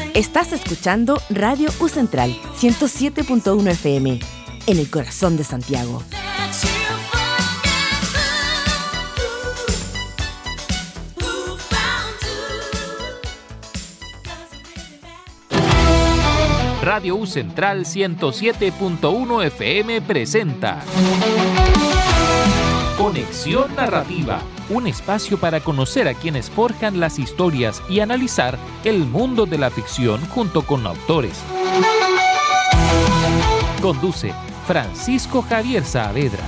Estás escuchando Radio U Central 107.1 FM, en el corazón de Santiago. Radio U Central 107.1 FM presenta Conexión Narrativa, un espacio para conocer a quienes forjan las historias y analizar el mundo de la ficción junto con autores. Conduce Francisco Javier Saavedra.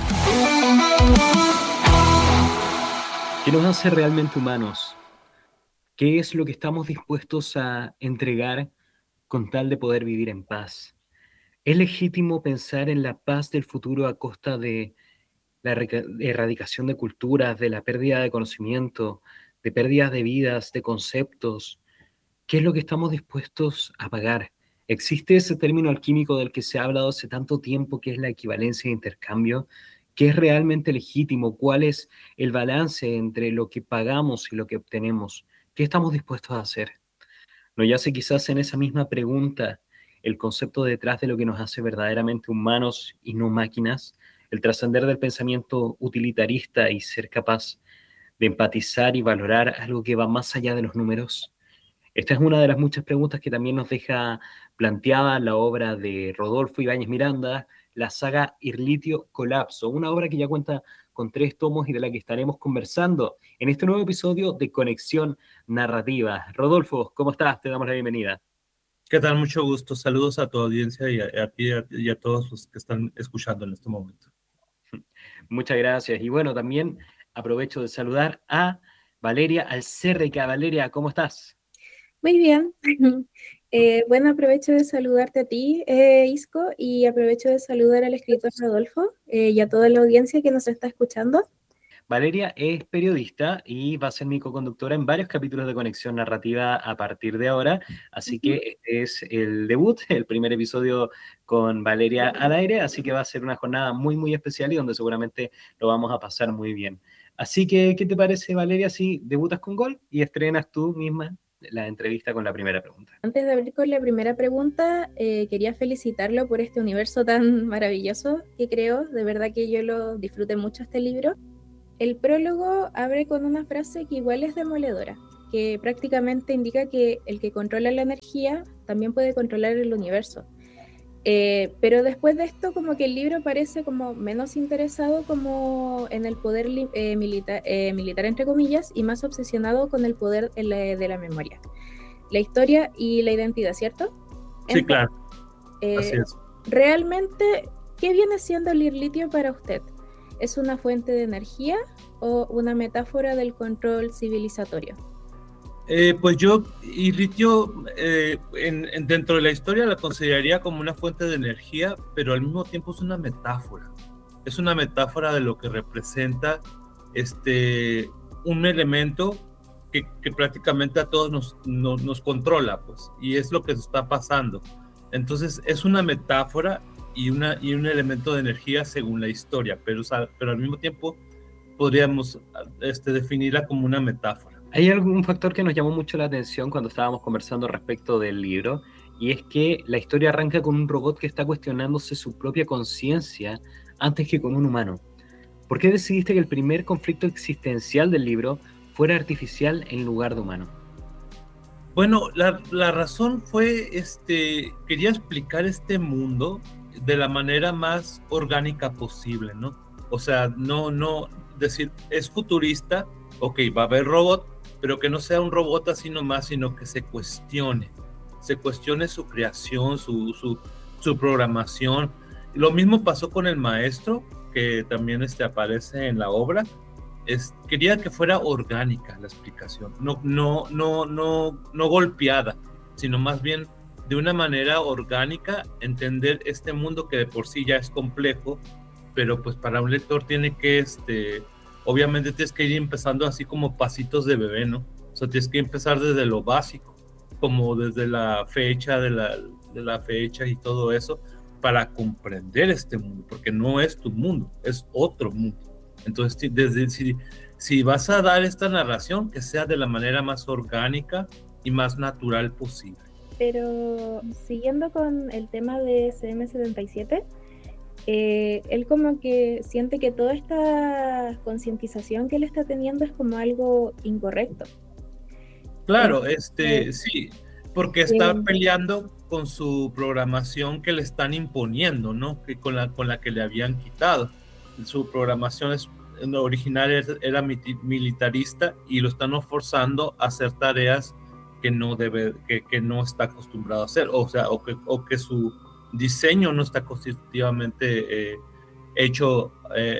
¿Qué nos hace realmente humanos? ¿Qué es lo que estamos dispuestos a entregar con tal de poder vivir en paz? ¿Es legítimo pensar en la paz del futuro a costa de la erradicación de culturas, de la pérdida de conocimiento, de pérdidas de vidas, de conceptos? ¿Qué es lo que estamos dispuestos a pagar? ¿Existe ese término alquímico del que se ha hablado hace tanto tiempo, que es la equivalencia de intercambio? ¿Qué es realmente legítimo? ¿Cuál es el balance entre lo que pagamos y lo que obtenemos? ¿Qué estamos dispuestos a hacer? ¿No yace quizás en esa misma pregunta el concepto detrás de lo que nos hace verdaderamente humanos y no máquinas? El trascender del pensamiento utilitarista y ser capaz de empatizar y valorar algo que va más allá de los números. Esta es una de las muchas preguntas que también nos deja planteada la obra de Rodolfo Ibáñez Miranda, la saga Irlitio Colapso, una obra que ya cuenta con 3 tomos y de la que estaremos conversando en este nuevo episodio de Conexión Narrativa. Rodolfo, ¿cómo estás? Te damos la bienvenida. ¿Qué tal? Mucho gusto. Saludos a tu audiencia y a ti y a todos los que están escuchando en este momento. Muchas gracias. Y bueno, también aprovecho de saludar a Valeria Alcérreca. Valeria, ¿cómo estás? Muy bien. Bueno, aprovecho de saludarte a ti, Isco, y aprovecho de saludar al escritor Rodolfo y a toda la audiencia que nos está escuchando. Valeria es periodista y va a ser mi coconductora en varios capítulos de Conexión Narrativa a partir de ahora, así que este es el debut, el primer episodio con Valeria al aire, así que va a ser una jornada muy, muy especial y donde seguramente lo vamos a pasar muy bien. Así que, ¿qué te parece, Valeria, si debutas con gol y estrenas tú misma la entrevista con la primera pregunta? Antes de abrir con la primera pregunta, quería felicitarlo por este universo tan maravilloso que creó. De verdad que yo lo disfruté mucho este libro. El prólogo abre con una frase que igual es demoledora, que prácticamente indica que el que controla la energía también puede controlar el universo. Pero después de esto, como que el libro parece como menos interesado como en el poder militar, entre comillas, y más obsesionado con el poder de la memoria, la historia y la identidad, ¿cierto? Sí, Entonces, claro. Así es. Realmente, ¿qué viene siendo el irlitio para usted? ¿Es una fuente de energía o una metáfora del control civilizatorio? Pues yo, irlitio, dentro de la historia la consideraría como una fuente de energía, pero al mismo tiempo es una metáfora. Es una metáfora de lo que representa un elemento que prácticamente a todos nos controla, pues, y es lo que está pasando. Entonces es una metáfora y un elemento de energía según la historia, pero al mismo tiempo podríamos definirla como una metáfora. Hay algún factor que nos llamó mucho la atención cuando estábamos conversando respecto del libro, y es que la historia arranca con un robot que está cuestionándose su propia conciencia antes que con un humano. ¿Por qué decidiste que el primer conflicto existencial del libro fuera artificial en lugar de humano? Bueno, la razón fue, quería explicar este mundo de la manera más orgánica posible, ¿no? O sea, no decir, es futurista, ok, va a haber robot, pero que no sea un robot así nomás, sino que se cuestione su creación, su programación. Lo mismo pasó con el maestro, que también aparece en la obra. Quería que fuera orgánica la explicación, no golpeada, sino más bien de una manera orgánica, entender este mundo que de por sí ya es complejo, pero pues para un lector tiene que, obviamente tienes que ir empezando así como pasitos de bebé, ¿no? O sea, tienes que empezar desde lo básico, como desde la fecha, de la fecha y todo eso, para comprender este mundo, porque no es tu mundo, es otro mundo. Entonces, si vas a dar esta narración, que sea de la manera más orgánica y más natural posible. Pero siguiendo con el tema de CM77, él como que siente que toda esta concientización que él está teniendo es como algo incorrecto. Claro, Entonces, sí, porque está peleando con su programación que le están imponiendo, ¿no? Que con la que le habían quitado. Su programación original era militarista y lo están forzando a hacer tareas que no debe, que no está acostumbrado a hacer, o sea, o que su diseño no está constitutivamente hecho,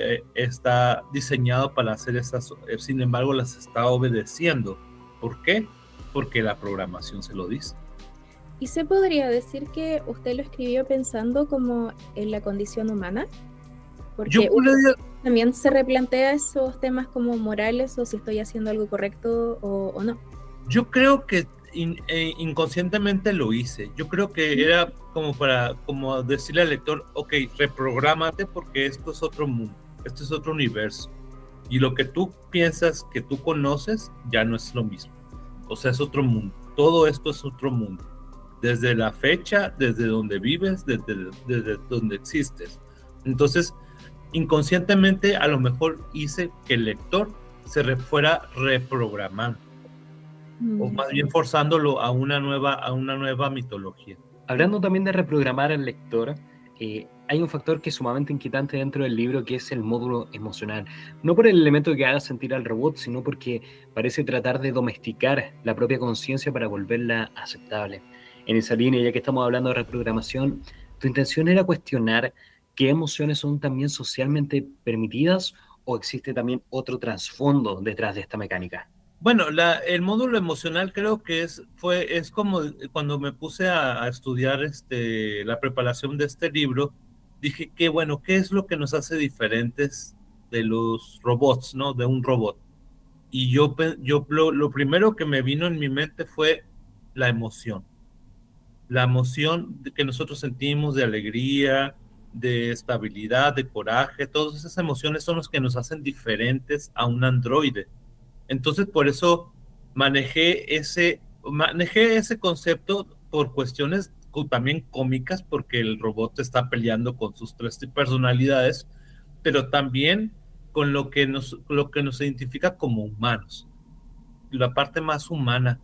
está diseñado para hacer esas, sin embargo las está obedeciendo. ¿Por qué? Porque la programación se lo dice. ¿y se podría decir que usted lo escribió pensando como en la condición humana? Porque también se replantea esos temas como morales o si estoy haciendo algo correcto o no. Yo creo que inconscientemente lo hice. Yo creo que era como decirle al lector, ok, reprográmate porque esto es otro mundo, esto es otro universo. Y lo que tú piensas que tú conoces ya no es lo mismo. O sea, es otro mundo. Todo esto es otro mundo. Desde la fecha, desde donde vives, desde donde existes. Entonces, inconscientemente a lo mejor hice que el lector fuera reprogramando. O más bien forzándolo a una nueva mitología. Hablando también de reprogramar al lector, hay un factor que es sumamente inquietante dentro del libro, que es el módulo emocional. No por el elemento que haga sentir al robot, sino porque parece tratar de domesticar la propia conciencia para volverla aceptable. En esa línea, ya que estamos hablando de reprogramación, ¿tu intención era cuestionar qué emociones son también socialmente permitidas o existe también otro trasfondo detrás de esta mecánica? Bueno, el módulo emocional creo que es como cuando me puse a estudiar la preparación de este libro, dije que bueno, ¿qué es lo que nos hace diferentes de los robots, ¿no? De un robot. Y lo primero que me vino en mi mente fue la emoción. La emoción que nosotros sentimos de alegría, de estabilidad, de coraje, todas esas emociones son las que nos hacen diferentes a un androide. Entonces, por eso manejé ese concepto por cuestiones también cómicas, porque el robot está peleando con sus tres personalidades, pero también con lo que nos identifica como humanos, la parte más humana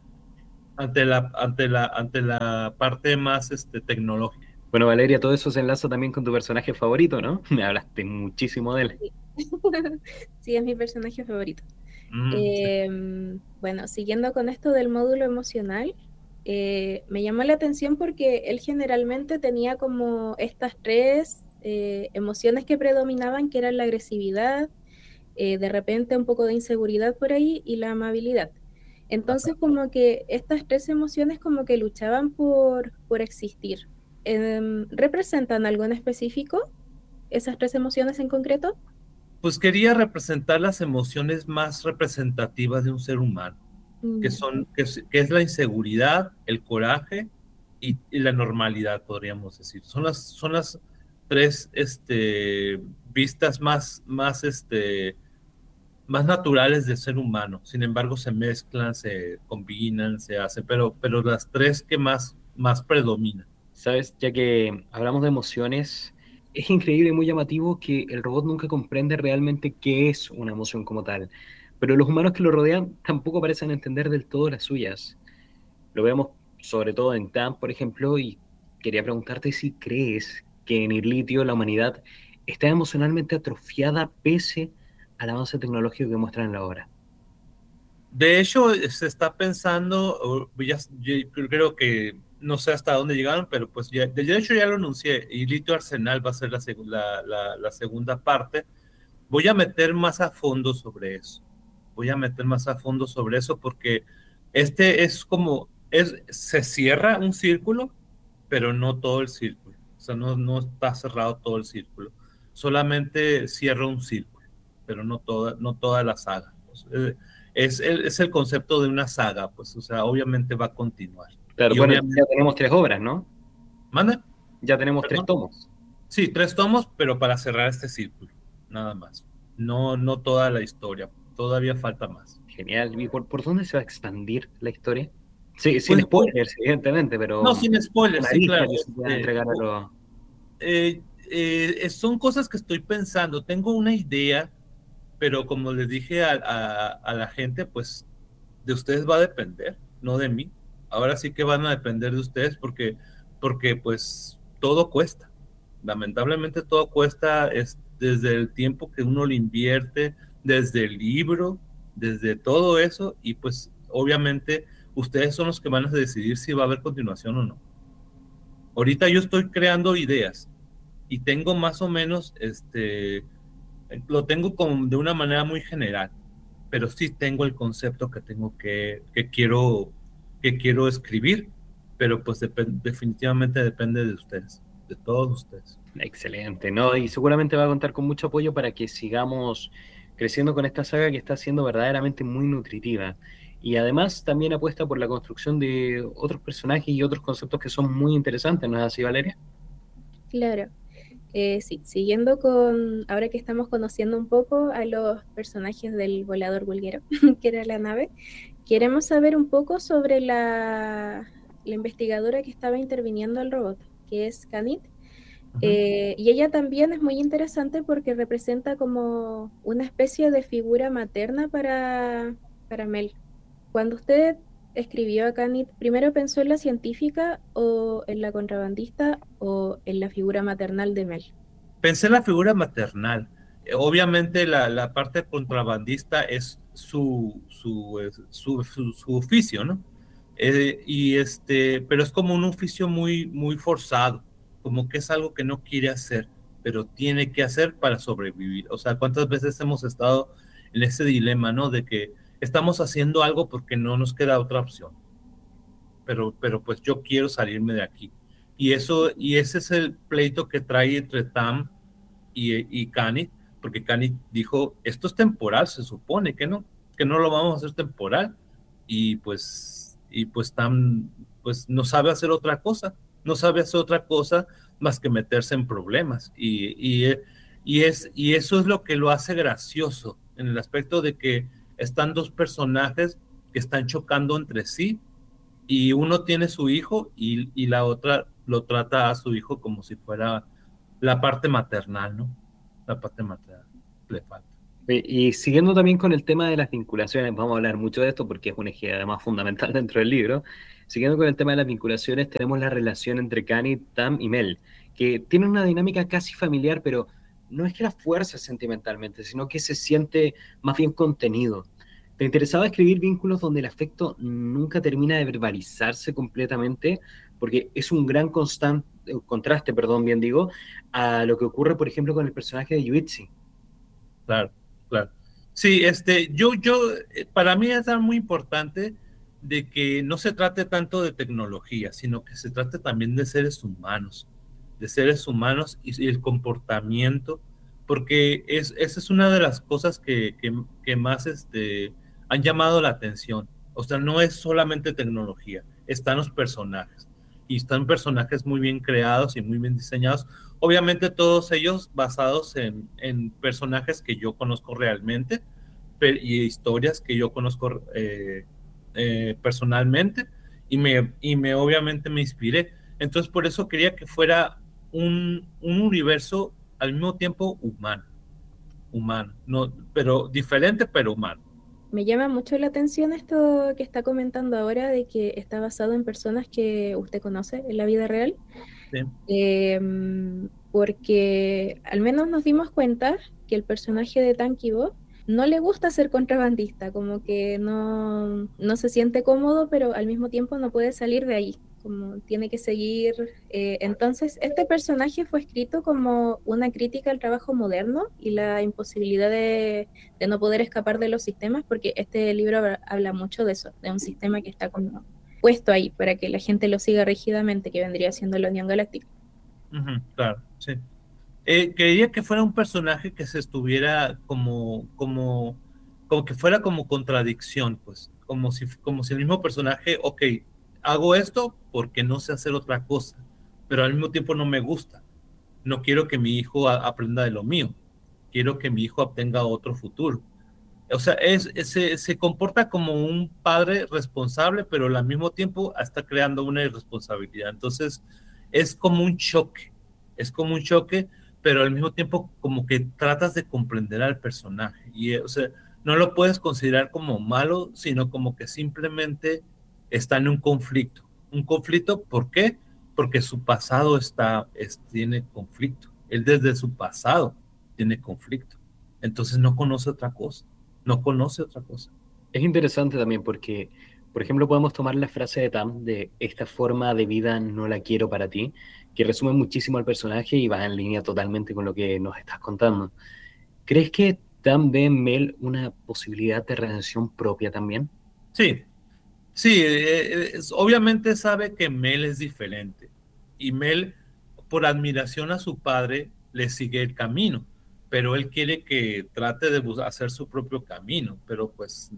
ante la parte más tecnológica. Bueno, Valeria, todo eso se enlaza también con tu personaje favorito, ¿no? Me hablaste muchísimo de él. Sí, sí, es mi personaje favorito. Sí. Bueno, siguiendo con esto del módulo emocional, me llamó la atención porque él generalmente tenía como estas tres emociones que predominaban, que eran la agresividad, de repente un poco de inseguridad por ahí y la amabilidad. Entonces como que estas tres emociones como que luchaban por existir. ¿Representan algo en específico? ¿Esas tres emociones en concreto? Pues quería representar las emociones más representativas de un ser humano, Mm. que es la inseguridad, el coraje y la normalidad, podríamos decir. Son las tres vistas más naturales del ser humano. Sin embargo, se mezclan, se combinan, se hacen, pero las tres que más predominan. Sabes, ya que hablamos de emociones, es increíble y muy llamativo que el robot nunca comprende realmente qué es una emoción como tal, pero los humanos que lo rodean tampoco parecen entender del todo las suyas. Lo vemos sobre todo en TAM, por ejemplo, y quería preguntarte si crees que en Irlitio la humanidad está emocionalmente atrofiada pese al avance tecnológico que muestran en la obra. De hecho, se está pensando, yo creo que no sé hasta dónde llegaron, pero pues de hecho ya lo anuncié, y Litio Arsenal va a ser la segunda parte. Voy a meter más a fondo sobre eso. Voy a meter más a fondo sobre eso porque es como, se cierra un círculo, pero no todo el círculo. O sea, no está cerrado todo el círculo. Solamente cierra un círculo, pero no toda la saga. Pues, es el concepto de una saga, pues, o sea, obviamente va a continuar. Claro, Y bueno, obviamente, ya tenemos tres obras, ¿no? ¿manda? Ya tenemos tres ¿Perdón? tomos. Sí, 3 tomos, pero para cerrar este círculo, nada más. No toda la historia, todavía falta más. Genial. ¿Y por dónde se va a expandir la historia? Sí, sin Pues spoilers, evidentemente, no, pero sin spoilers, una sí, lista claro. que se pueda entregar a los... Son cosas que estoy pensando. Tengo una idea, pero como les dije a la gente, pues de ustedes va a depender, no de mí. Ahora sí que van a depender de ustedes porque pues todo cuesta. Lamentablemente todo cuesta, es desde el tiempo que uno le invierte, desde el libro, desde todo eso, y pues obviamente ustedes son los que van a decidir si va a haber continuación o no. Ahorita yo estoy creando ideas y tengo más o menos, lo tengo como de una manera muy general, pero sí tengo el concepto que tengo que quiero escribir, pero pues definitivamente depende de ustedes, de todos ustedes. Excelente, ¿no? Y seguramente va a contar con mucho apoyo para que sigamos creciendo con esta saga que está siendo verdaderamente muy nutritiva. Y además también apuesta por la construcción de otros personajes y otros conceptos que son muy interesantes, ¿no es así, Valeria? Claro. Sí, siguiendo con, ahora que estamos conociendo un poco a los personajes del volador vulguero, que era la nave, queremos saber un poco sobre la investigadora que estaba interviniendo al robot, que es Kanit. Ujú. Y ella también es muy interesante porque representa como una especie de figura materna para Mel. Cuando usted escribió a Kanit, ¿primero pensó en la científica o en la contrabandista o en la figura maternal de Mel? Pensé en la figura maternal. Obviamente la parte contrabandista es su oficio, ¿no? Pero es como un oficio muy, muy forzado, como que es algo que no quiere hacer, pero tiene que hacer para sobrevivir. O sea, ¿cuántas veces hemos estado en ese dilema, ¿no? De que estamos haciendo algo porque no nos queda otra opción, pero pues yo quiero salirme de aquí. Y ese es el pleito que trae entre Tam y Kanye, porque Kanye dijo, esto es temporal, se supone que no lo vamos a hacer temporal, y pues Tam pues no sabe hacer otra cosa, no sabe hacer otra cosa más que meterse en problemas, y eso es lo que lo hace gracioso, en el aspecto de que están dos personajes que están chocando entre sí, y uno tiene su hijo y la otra lo trata a su hijo como si fuera la parte maternal, ¿no? La parte maternal le falta. Y siguiendo también con el tema de las vinculaciones, vamos a hablar mucho de esto porque es un eje además fundamental dentro del libro. Siguiendo con el tema de las vinculaciones, tenemos la relación entre Kanye, Tam y Mel, que tiene una dinámica casi familiar, pero no es que la fuerza sentimentalmente, sino que se siente más bien contenido. ¿Te interesaba escribir vínculos donde el afecto nunca termina de verbalizarse completamente? Porque es un gran contraste, perdón, bien digo, a lo que ocurre, por ejemplo, con el personaje de Yuichi. Claro, claro. Sí, para mí es algo muy importante de que no se trate tanto de tecnología, sino que se trate también de seres humanos y el comportamiento, porque esa es una de las cosas que más han llamado la atención. O sea, no es solamente tecnología, están los personajes, y están personajes muy bien creados y muy bien diseñados. Obviamente todos ellos basados en personajes que yo conozco realmente y historias que yo conozco personalmente, y obviamente me inspiré. Entonces por eso quería que fuera un universo al mismo tiempo humano, no, pero diferente pero humano. Me llama mucho la atención esto que está comentando ahora de que está basado en personas que usted conoce en la vida real, ¿Sí? porque al menos nos dimos cuenta que el personaje de Tankibo no le gusta ser contrabandista, como que no se siente cómodo, pero al mismo tiempo no puede salir de ahí, como tiene que seguir. Entonces, este personaje fue escrito como una crítica al trabajo moderno y la imposibilidad de no poder escapar de los sistemas, porque este libro habla mucho de eso, de un sistema que está como puesto ahí para que la gente lo siga rígidamente, que vendría siendo la Unión Galáctica. Ujú, claro, sí. Quería que fuera un personaje que se estuviera como que fuera como contradicción, pues, como si el mismo personaje, ok, hago esto porque no sé hacer otra cosa, pero al mismo tiempo no me gusta. No quiero que mi hijo aprenda de lo mío, quiero que mi hijo obtenga otro futuro. O sea, se comporta como un padre responsable, pero al mismo tiempo está creando una irresponsabilidad. Entonces, es como un choque, es como un choque, pero al mismo tiempo como que tratas de comprender al personaje. Y, o sea, no lo puedes considerar como malo, sino como que simplemente está en un conflicto. Un conflicto, ¿por qué? Porque su pasado tiene conflicto. Él desde su pasado tiene conflicto. Entonces no conoce otra cosa. No conoce otra cosa. Es interesante también porque, por ejemplo, podemos tomar la frase de Tam de esta forma de vida no la quiero para ti, que resume muchísimo al personaje y va en línea totalmente con lo que nos estás contando. ¿Crees que Tam ve en Mel una posibilidad de redención propia también? Sí, sí, obviamente sabe que Mel es diferente y Mel, por admiración a su padre, le sigue el camino, pero él quiere que trate de hacer su propio camino, pero pues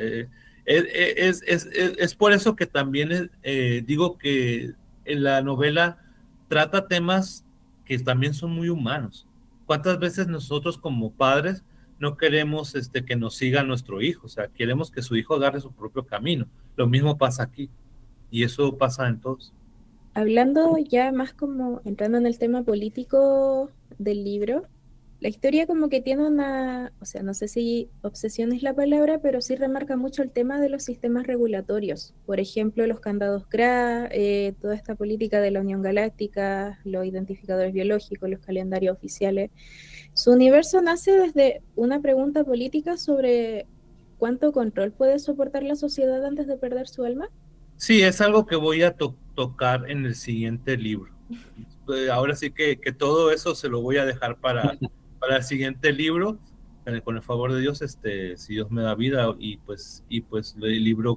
es por eso que también digo que en la novela trata temas que también son muy humanos. ¿Cuántas veces nosotros como padres no queremos que nos siga nuestro hijo? O sea, queremos que su hijo agarre su propio camino. Lo mismo pasa aquí y eso pasa en todos. Hablando ya más como entrando en el tema político del libro, la historia como que tiene una, o sea, no sé si obsesión es la palabra, pero sí remarca mucho el tema de los sistemas regulatorios. Por ejemplo, los candados CRA, toda esta política de la Unión Galáctica, los identificadores biológicos, los calendarios oficiales. Su universo nace desde una pregunta política sobre cuánto control puede soportar la sociedad antes de perder su alma. Sí, es algo que voy a tocar en el siguiente libro. Ahora sí que todo eso se lo voy a dejar para el siguiente libro. Con el favor de Dios, si Dios me da vida y pues el libro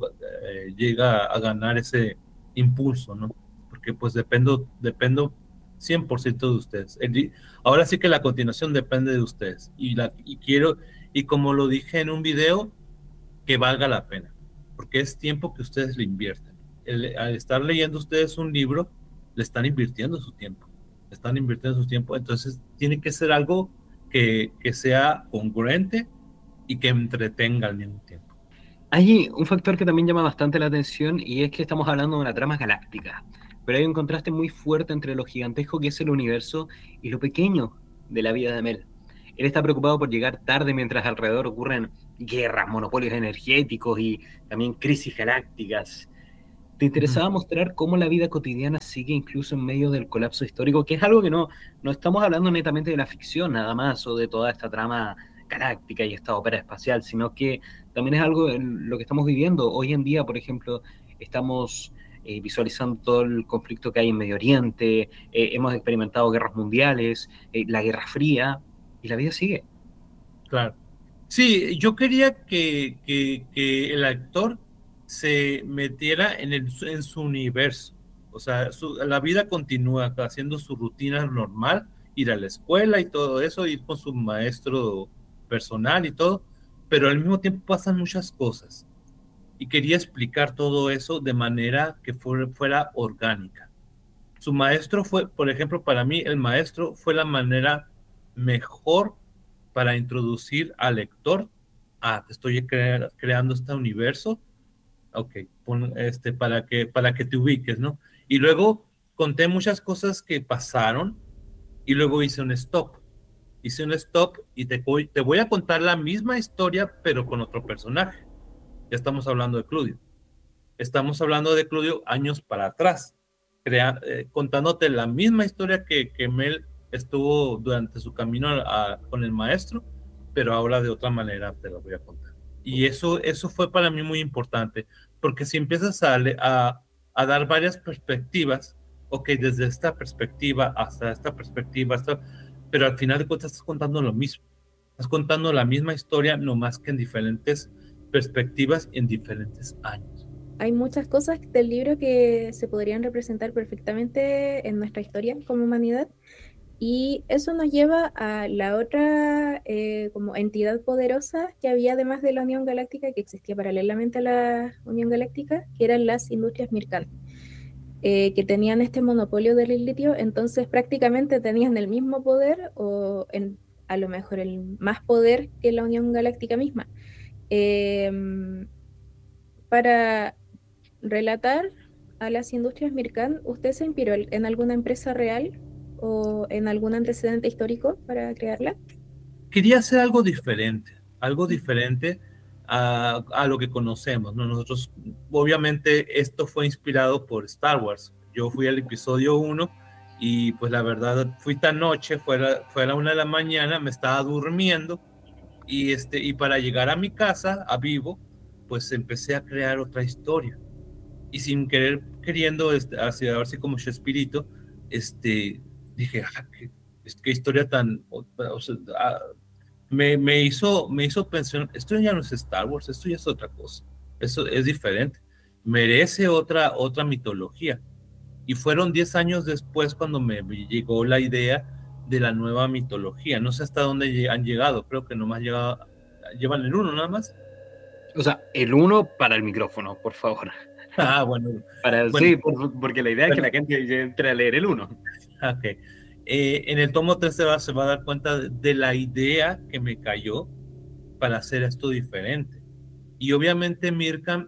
llega a ganar ese impulso, ¿no? Porque pues dependo 100% de ustedes. Ahora sí que la continuación depende de ustedes y quiero, y como lo dije en un video, que valga la pena, porque es tiempo que ustedes le invierten. Al estar leyendo ustedes un libro, le están invirtiendo su tiempo, le están invirtiendo su tiempo, entonces tiene que ser algo que sea congruente y que entretenga al mismo tiempo. Hay un factor que también llama bastante la atención y es que estamos hablando de una trama galáctica, pero hay un contraste muy fuerte entre lo gigantesco que es el universo y lo pequeño de la vida de Mel. Él está preocupado por llegar tarde mientras alrededor ocurren guerras, monopolios energéticos y también crisis galácticas. ¿Te Ujú. interesaba mostrar cómo la vida cotidiana sigue incluso en medio del colapso histórico? Que es algo que no estamos hablando netamente de la ficción nada más o de toda esta trama galáctica y esta ópera espacial, sino que también es algo en lo que estamos viviendo. Hoy en día, por ejemplo, estamos visualizando todo el conflicto que hay en Medio Oriente, hemos experimentado guerras mundiales, la Guerra Fría, y la vida sigue. Claro. Sí, yo quería que el actor se metiera en su universo. O sea, la vida continúa haciendo su rutina normal, ir a la escuela y todo eso, ir con su maestro personal y todo, pero al mismo tiempo pasan muchas cosas. Y quería explicar todo eso de manera que fuera orgánica. Su maestro fue, por ejemplo, para mí el maestro fue la manera mejor para introducir al lector. Te estoy creando este universo. Ok, para que te ubiques, ¿no? Y luego conté muchas cosas que pasaron y luego hice un stop. Hice un stop y te voy a contar la misma historia, pero con otro personaje. Ya estamos hablando de Cludio. Estamos hablando de Cludio años para atrás, contándote la misma historia que Mel estuvo durante su camino con el maestro, pero ahora de otra manera te la voy a contar. Y eso fue para mí muy importante, porque si empiezas a dar varias perspectivas, ok, desde esta perspectiva hasta esta perspectiva, pero al final de cuentas estás contando lo mismo. Estás contando la misma historia, no más que en diferentes perspectivas, en diferentes años. Hay muchas cosas del libro que se podrían representar perfectamente en nuestra historia como humanidad. Y eso nos lleva a la otra como entidad poderosa que había además de la Unión Galáctica, que existía paralelamente a la Unión Galáctica, que eran las industrias Mirkant, que tenían este monopolio del litio, entonces prácticamente tenían el mismo poder o a lo mejor el más poder que la Unión Galáctica misma. Em, para relatar a las industrias Mircan, ¿usted se inspiró en alguna empresa real o en algún antecedente histórico para crearla? Quería hacer algo diferente a lo que conocemos, ¿no? Nosotros, obviamente, esto fue inspirado por Star Wars. Yo fui al episodio 1 y pues la verdad fui tan noche, fue a la 1 de la mañana, me estaba durmiendo y para llegar a mi casa, a Vivo, pues empecé a crear otra historia. Y sin querer, queriendo, así, a ver si como Chespirito, dije, qué historia tan, o sea, me hizo pensar, esto ya no es Star Wars, esto ya es otra cosa, eso es diferente, merece otra mitología. Y fueron 10 años después cuando me llegó la idea de la nueva mitología. No sé hasta dónde han llegado, creo que nomás llevan el 1 nada más. O sea, el 1 para el micrófono, por favor. Bueno. Sí, porque la idea es que la gente entre a leer el 1. Ok. En el tomo 3 se va a dar cuenta de la idea que me cayó para hacer esto diferente. Y obviamente Mirkan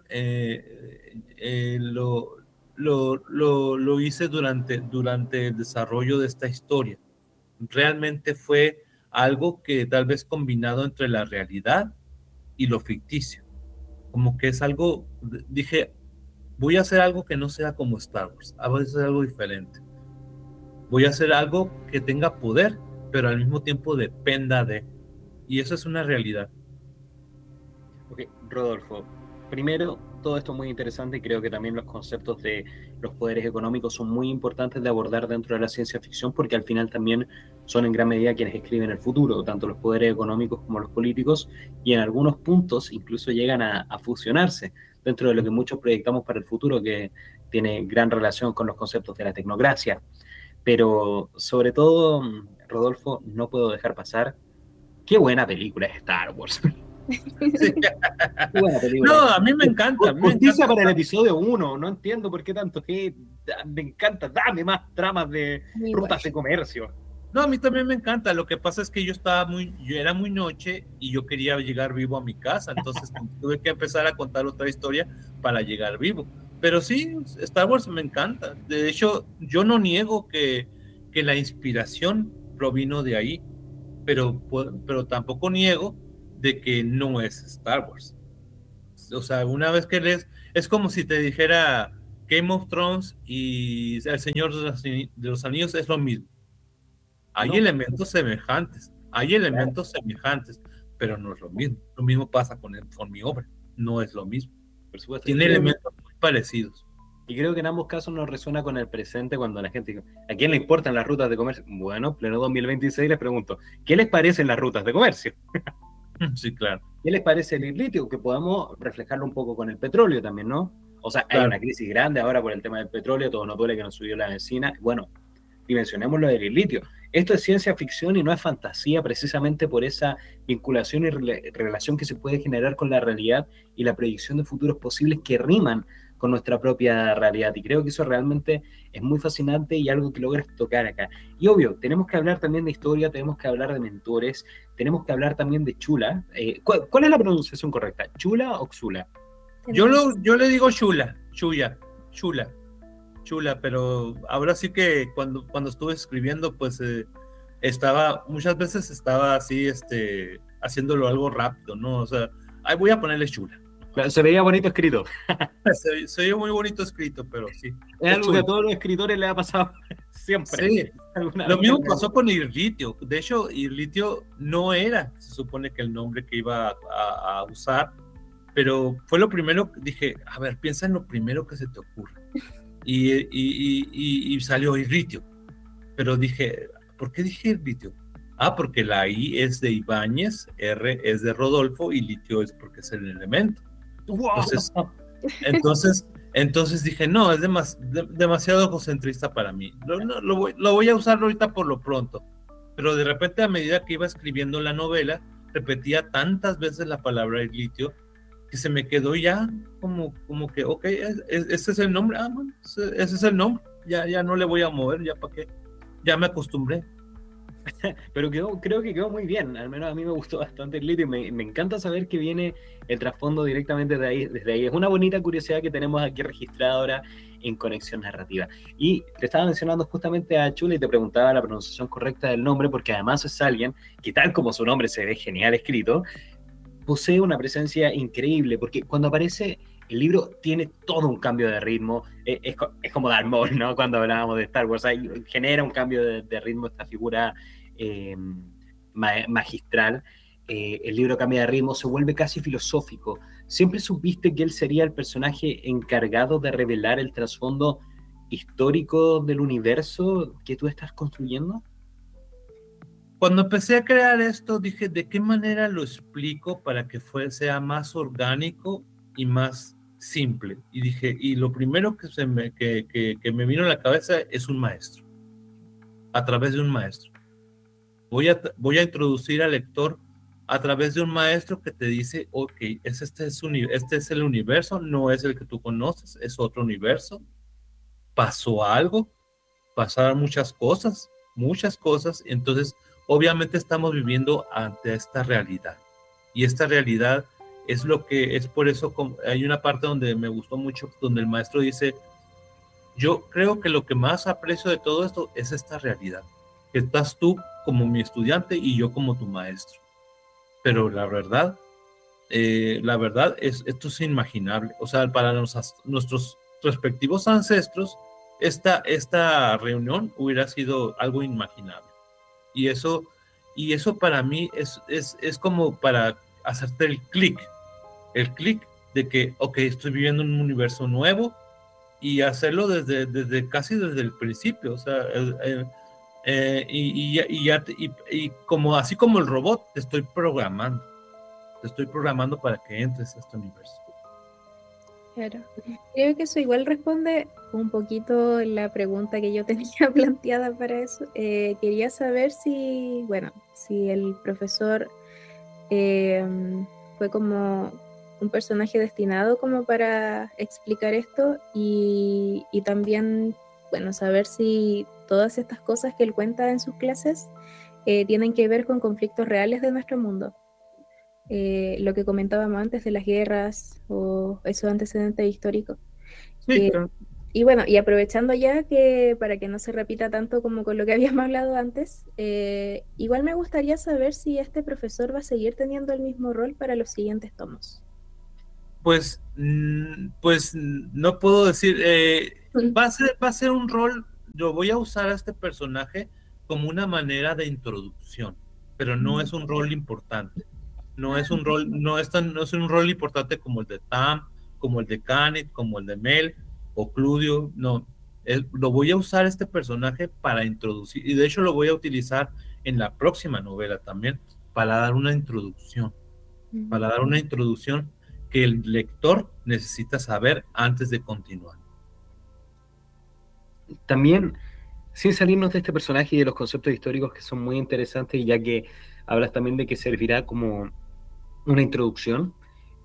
lo hice durante el desarrollo de esta historia. Realmente fue algo que tal vez combinado entre la realidad y lo ficticio. Como que es algo, dije, voy a hacer algo que no sea como Star Wars, voy a hacer algo diferente. Voy a hacer algo que tenga poder, pero al mismo tiempo dependa de. Y eso es una realidad. Ok, Rodolfo, primero, todo esto es muy interesante y creo que también los conceptos de los poderes económicos son muy importantes de abordar dentro de la ciencia ficción porque al final también son en gran medida quienes escriben el futuro, tanto los poderes económicos como los políticos, y en algunos puntos incluso llegan a fusionarse dentro de lo que muchos proyectamos para el futuro, que tiene gran relación con los conceptos de la tecnocracia. Pero sobre todo, Rodolfo, no puedo dejar pasar, qué buena película es Star Wars. Sí. Qué buena película. No, a mí me encanta. Justicia para el episodio 1, no entiendo por qué tanto hate. Me encanta, dame más tramas de rutas de comercio. No, a mí también me encanta. Lo que pasa es que yo era muy noche y yo quería llegar vivo a mi casa, entonces tuve que empezar a contar otra historia para llegar vivo. Pero sí, Star Wars me encanta. De hecho, yo no niego que la inspiración provino de ahí, pero tampoco niego de que no es Star Wars. O sea, una vez que lees, es como si te dijera Game of Thrones y El Señor de los Anillos es lo mismo. Hay elementos semejantes, pero no es lo mismo. Lo mismo pasa con mi obra, no es lo mismo. Por supuesto. Tiene elementos muy parecidos. Y creo que en ambos casos nos resuena con el presente cuando la gente dice, ¿a quién le importan las rutas de comercio? Bueno, pleno 2026 les pregunto, ¿qué les parecen las rutas de comercio? Sí, claro. ¿Qué les parece el litio? Que podamos reflejarlo un poco con el petróleo también, ¿no? O sea, claro, hay una crisis grande ahora por el tema del petróleo, todos nos duele que nos subió la benzina. Bueno, dimensionemos lo del litio. Esto es ciencia ficción y no es fantasía, precisamente por esa vinculación y relación que se puede generar con la realidad y la predicción de futuros posibles que riman con nuestra propia realidad. Y creo que eso realmente es muy fascinante y algo que logras tocar acá. Y obvio, tenemos que hablar también de historia, tenemos que hablar de mentores, tenemos que hablar también de Chula. ¿Cuál es la pronunciación correcta? ¿Chula o Xula? Yo le digo Chula, pero ahora sí que cuando estuve escribiendo, pues muchas veces estaba así, haciéndolo algo rápido, ¿no? O sea, voy a ponerle Chula. Se veía bonito escrito. Se veía muy bonito escrito, pero sí. Es algo que a todos los escritores les ha pasado siempre. Sí. Lo mismo pasó con Irlitio. De hecho, Irlitio no era, se supone que el nombre que iba a usar, pero fue lo primero que dije, a ver, piensa en lo primero que se te ocurra. Y salió Irlitio. Pero dije, ¿por qué dije Irlitio? Porque la I es de Ibáñez, R es de Rodolfo y litio es porque es el elemento. Wow. Entonces dije, no, es demasiado egocentrista para mí. Lo voy a usar ahorita por lo pronto. Pero de repente, a medida que iba escribiendo la novela, repetía tantas veces la palabra litio que se me quedó ya como que, ok, ese es el nombre. Bueno, ese es el nombre. Ya no le voy a mover, ya para qué. Ya me acostumbré. Pero creo que quedó muy bien, al menos a mí me gustó bastante el libro y me encanta saber que viene el trasfondo directamente de ahí, desde ahí. Es una bonita curiosidad que tenemos aquí registrada ahora en Conexión Narrativa. Y te estaba mencionando justamente a Chula y te preguntaba la pronunciación correcta del nombre, porque además es alguien que, tal como su nombre se ve genial escrito, posee una presencia increíble, porque cuando aparece el libro tiene todo un cambio de ritmo, es como Darth Maul, ¿no? Cuando hablábamos de Star Wars, genera un cambio de ritmo esta figura eh, magistral. El libro cambia de ritmo, se vuelve casi filosófico. ¿Siempre supiste que él sería el personaje encargado de revelar el trasfondo histórico del universo que tú estás construyendo? Cuando empecé a crear esto, dije, ¿de qué manera lo explico para que sea más orgánico y más simple? Y dije, y lo primero que me vino a la cabeza es un maestro, a través de un maestro. Voy a introducir al lector a través de un maestro que te dice, ok, este es el universo, no es el que tú conoces, es otro universo. Pasó algo, pasaron muchas cosas, entonces obviamente estamos viviendo ante esta realidad. Y esta realidad es por eso, hay una parte donde me gustó mucho, donde el maestro dice, yo creo que lo que más aprecio de todo esto es esta realidad, que estás tú como mi estudiante y yo como tu maestro. Pero la verdad esto es inimaginable. O sea, para nuestros respectivos ancestros, esta reunión hubiera sido algo inimaginable. Y eso para mí es como para hacerte el clic de que, ok, estoy viviendo en un universo nuevo y hacerlo casi desde el principio. O sea, y como así como el robot, te estoy programando para que entres a este universo. Claro. Creo que eso igual responde un poquito la pregunta que yo tenía planteada para eso. Quería saber si el profesor fue como un personaje destinado como para explicar esto y también, bueno, saber si todas estas cosas que él cuenta en sus clases tienen que ver con conflictos reales de nuestro mundo. Lo que comentábamos antes de las guerras o esos antecedentes históricos. Sí, claro. Y bueno, y aprovechando ya que para que no se repita tanto como con lo que habíamos hablado antes, igual me gustaría saber si este profesor va a seguir teniendo el mismo rol para los siguientes tomos. Pues no puedo decir, va a ser un rol, yo voy a usar a este personaje como una manera de introducción, pero no es un rol importante. No es un rol, no es un rol importante como el de Tam, como el de Canit, como el de Mel o Cludio. No, lo voy a usar este personaje para introducir, y de hecho lo voy a utilizar en la próxima novela también, para dar una introducción, que el lector necesita saber antes de continuar. También, sin salirnos de este personaje y de los conceptos históricos que son muy interesantes, ya que hablas también de que servirá como una introducción,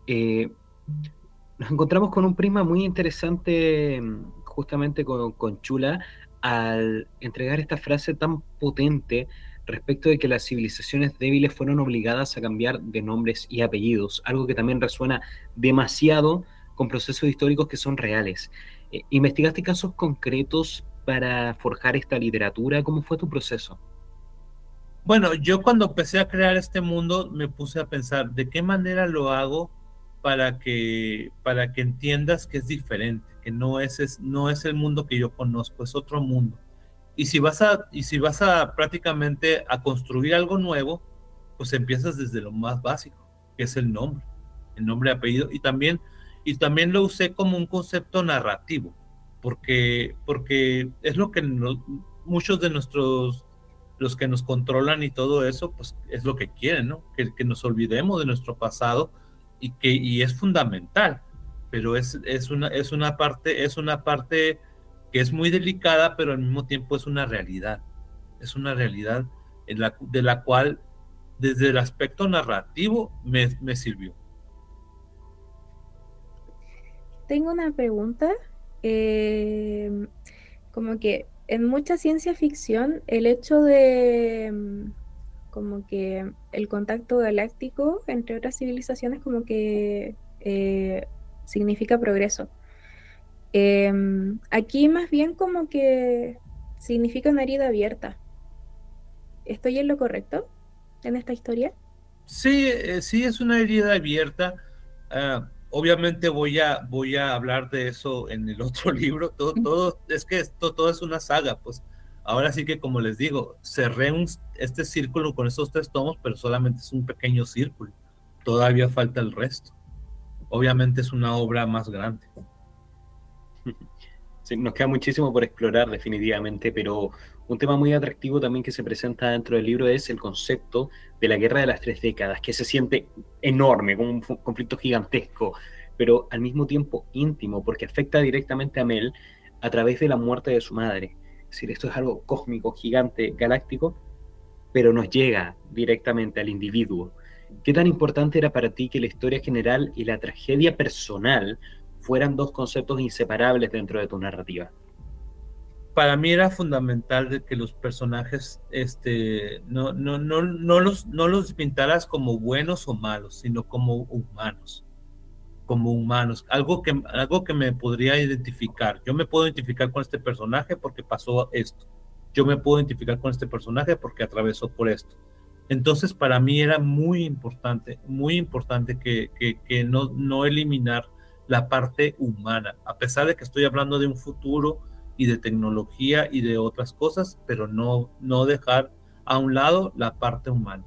nos encontramos con un prisma muy interesante justamente con Chula al entregar esta frase tan potente respecto de que las civilizaciones débiles fueron obligadas a cambiar de nombres y apellidos, algo que también resuena demasiado con procesos históricos que son reales. ¿Investigaste casos concretos para forjar esta literatura? ¿Cómo fue tu proceso? Bueno, yo cuando empecé a crear este mundo me puse a pensar de qué manera lo hago para que entiendas que es diferente, que no es el mundo que yo conozco, es otro mundo. Y si vas a prácticamente a construir algo nuevo, pues empiezas desde lo más básico, que es el nombre, apellido, y también lo usé como un concepto narrativo, porque es lo que muchos de los que nos controlan y todo eso, pues es lo que quieren, ¿no? Que nos olvidemos de nuestro pasado y es fundamental, pero es una parte que es muy delicada, pero al mismo tiempo es una realidad de la cual desde el aspecto narrativo me sirvió. Tengo una pregunta, como que en mucha ciencia ficción el hecho de como que el contacto galáctico entre otras civilizaciones como que significa progreso. Aquí más bien como que significa una herida abierta. ¿Estoy en lo correcto en esta historia? Sí, sí es una herida abierta. Obviamente voy a hablar de eso en el otro libro. Es que todo es una saga, pues. Ahora sí que, como les digo, cerré este círculo con estos 3 tomos, pero solamente es un pequeño círculo. Todavía falta el resto. Obviamente es una obra más grande. Sí, nos queda muchísimo por explorar definitivamente, pero un tema muy atractivo también que se presenta dentro del libro es el concepto de la guerra de las 3 décadas, que se siente enorme, como un conflicto gigantesco, pero al mismo tiempo íntimo, porque afecta directamente a Mel a través de la muerte de su madre. Es decir, esto es algo cósmico, gigante, galáctico, pero nos llega directamente al individuo. ¿Qué tan importante era para ti que la historia general y la tragedia personal fueran dos conceptos inseparables dentro de tu narrativa? Para mí era fundamental de que los personajes no los pintaras como buenos o malos, sino como humanos, algo que me podría identificar. Yo me puedo identificar con este personaje porque pasó esto. Yo me puedo identificar con este personaje porque atravesó por esto. Entonces, para mí era muy importante que no eliminar la parte humana, a pesar de que estoy hablando de un futuro y de tecnología y de otras cosas, pero no dejar a un lado la parte humana.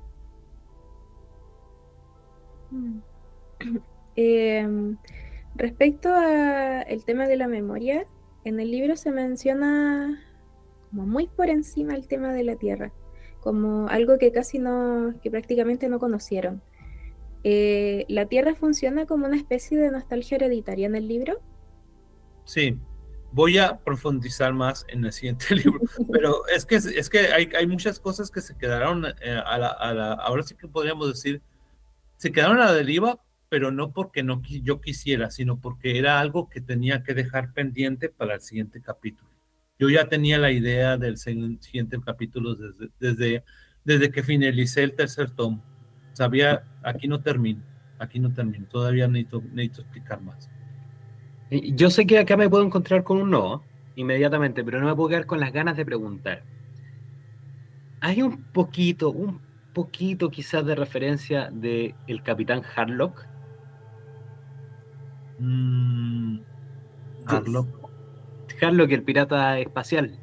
Mm. Em, Respecto a el tema de la memoria, en el libro se menciona como muy por encima el tema de la Tierra, como algo que que prácticamente no conocieron. ¿La Tierra funciona como una especie de nostalgia hereditaria en el libro? Sí, voy a profundizar más en el siguiente libro, pero es que hay muchas cosas que se quedaron ahora sí que podríamos decir, se quedaron a la deriva, pero no porque yo quisiera, sino porque era algo que tenía que dejar pendiente para el siguiente capítulo. Yo ya tenía la idea del siguiente capítulo desde que finalicé el 3er tomo. Sabía, aquí no termino, todavía necesito explicar más. Yo sé que acá me puedo encontrar con un no inmediatamente, pero no me puedo quedar con las ganas de preguntar. Hay un poquito quizás de referencia de el Capitán Harlock. Harlock. Harlock, el pirata espacial.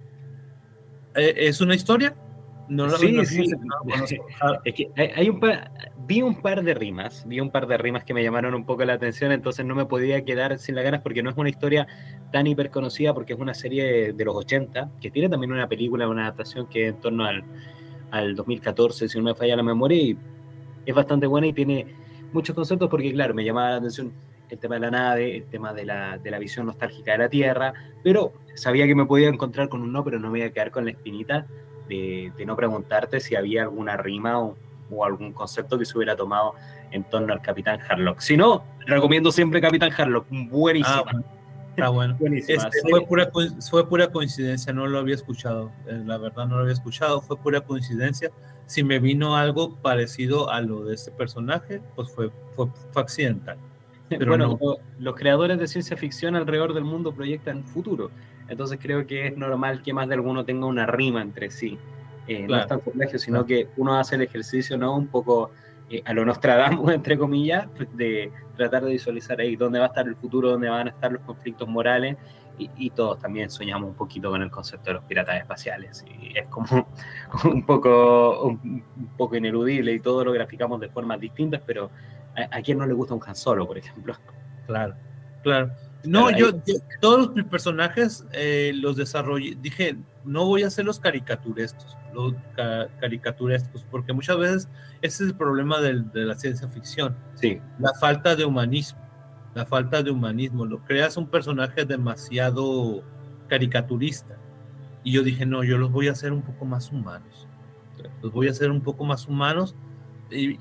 ¿Es una historia? Sí, sí. Fíjense que no lo conozco. Es que vi un par de rimas que me llamaron un poco la atención, entonces no me podía quedar sin las ganas porque no es una historia tan hiper conocida, porque es una serie de los 80, que tiene también una película, una adaptación que es en torno al 2014, si no me falla la memoria, y es bastante buena y tiene muchos conceptos porque, claro, me llamaba la atención el tema de la nave, el tema de la visión nostálgica de la Tierra, pero sabía que me podía encontrar con un no, pero no me iba a quedar con la espinita de no preguntarte si había alguna rima o algún concepto que se hubiera tomado en torno al Capitán Harlock. Si no, recomiendo siempre Capitán Harlock, buenísima. Está bueno. Buenísima. Fue pura coincidencia, no lo había escuchado. La verdad no lo había escuchado, fue pura coincidencia. Si me vino algo parecido a lo de este personaje, pues fue accidental. Pero bueno, no. Los creadores de ciencia ficción alrededor del mundo proyectan futuro. Entonces creo que es normal que más de alguno tenga una rima entre sí. Claro. No es tan complejo, sino que uno hace el ejercicio, ¿no? Un poco a lo Nostradamus, entre comillas, de tratar de visualizar ahí dónde va a estar el futuro, dónde van a estar los conflictos morales, y todos también soñamos un poquito con el concepto de los piratas espaciales, y es como un poco ineludible, y todo lo graficamos de formas distintas, pero ¿a quién no le gusta un Han Solo, por ejemplo? Claro. No, yo todos los personajes los desarrollé, dije, no voy a hacer los caricaturescos, porque muchas veces ese es el problema de la ciencia ficción. Sí. La falta de humanismo. Lo creas un personaje demasiado caricaturista. Y yo dije, no, yo los voy a hacer un poco más humanos.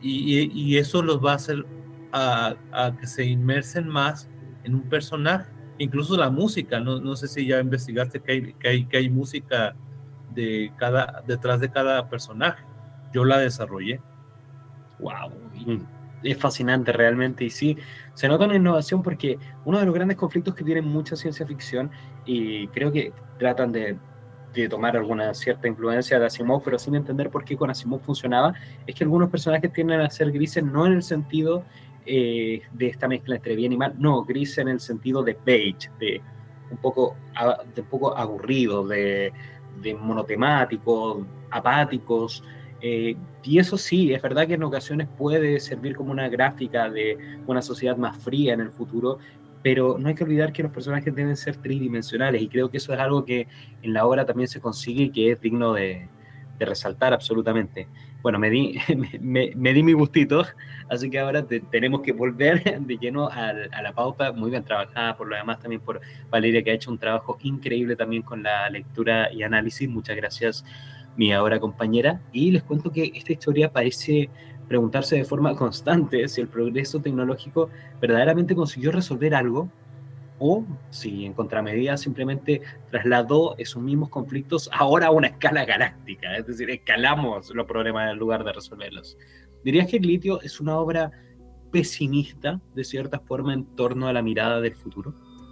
Y eso los va a hacer a que se inmersen más en un personaje. Incluso la música, no sé si ya investigaste que hay música detrás de cada personaje. Yo la desarrollé. Wow, es fascinante realmente, y sí, se nota una innovación porque uno de los grandes conflictos que tiene mucha ciencia ficción, y creo que tratan de tomar alguna cierta influencia de Asimov, pero sin entender por qué con Asimov funcionaba, es que algunos personajes tienden a ser grises, no en el sentido de esta mezcla entre bien y mal, no, gris en el sentido de beige, de un poco aburrido, de monotemáticos, apáticos. Y eso sí, es verdad que en ocasiones puede servir como una gráfica de una sociedad más fría en el futuro, pero no hay que olvidar que los personajes deben ser tridimensionales, y creo que eso es algo que en la obra también se consigue y que es digno de resaltar absolutamente. Bueno, me di mi gustito, así que ahora tenemos que volver de lleno a la pauta, muy bien trabajada por lo demás, también por Valeria, que ha hecho un trabajo increíble también con la lectura y análisis. Muchas gracias, mi ahora compañera. Y les cuento que esta historia parece preguntarse de forma constante si el progreso tecnológico verdaderamente consiguió resolver algo, o si en contramedida simplemente trasladó esos mismos conflictos ahora a una escala galáctica, es decir, escalamos los problemas en lugar de resolverlos. ¿Dirías que El litio es una obra pesimista, de cierta forma, en torno a la mirada del futuro?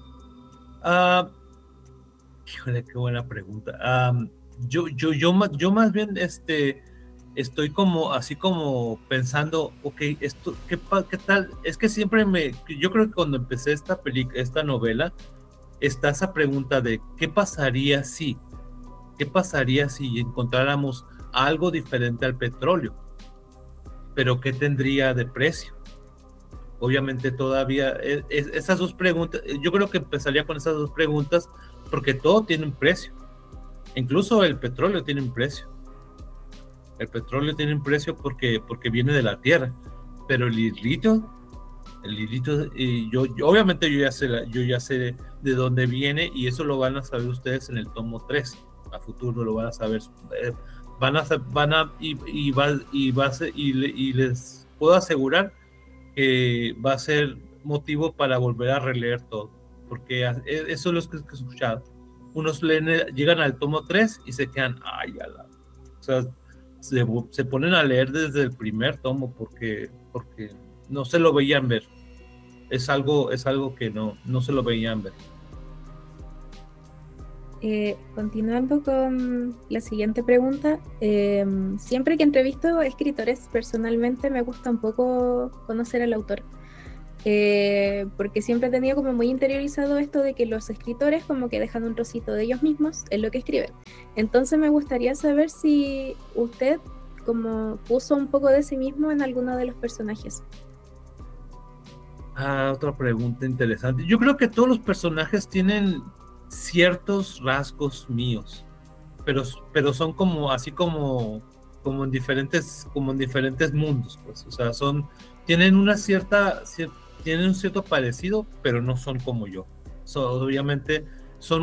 Híjole, qué buena pregunta. Yo más bien estoy como así como pensando, ok, esto, ¿qué tal? Es que yo creo que cuando empecé esta novela, está esa pregunta de ¿qué pasaría si encontráramos algo diferente al petróleo? Pero ¿qué tendría de precio? Obviamente todavía esas dos preguntas, yo creo que empezaría con esas dos preguntas, porque todo tiene un precio. Incluso el petróleo tiene un precio. El petróleo tiene un precio porque viene de la tierra, pero el litio, obviamente yo ya sé de dónde viene, y eso lo van a saber ustedes en el tomo 3. A futuro lo van a saber. Y les puedo asegurar que va a ser motivo para volver a releer todo, porque eso es lo que he escuchado. Unos llegan al tomo 3 y se quedan, o sea, se ponen a leer desde el primer tomo porque no se lo veían ver. Es algo que no se lo veían ver. Continuando con la siguiente pregunta, siempre que entrevisto escritores, personalmente me gusta un poco conocer al autor, porque siempre he tenido como muy interiorizado esto de que los escritores como que dejan un trocito de ellos mismos en lo que escriben. Entonces me gustaría saber si usted como puso un poco de sí mismo en alguno de los personajes. Otra pregunta interesante. Yo creo que todos los personajes tienen ciertos rasgos míos, pero son como así como en diferentes mundos, pues. O sea, tienen un cierto parecido, pero no son como yo. Obviamente